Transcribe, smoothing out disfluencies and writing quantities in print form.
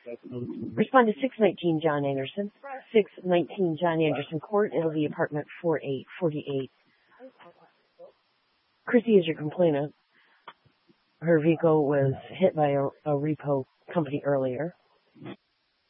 Respond to 619 John Anderson. 619 John Anderson Court. It'll be apartment 4848. Chrissy is your complainant. Her vehicle was hit by a repo company earlier.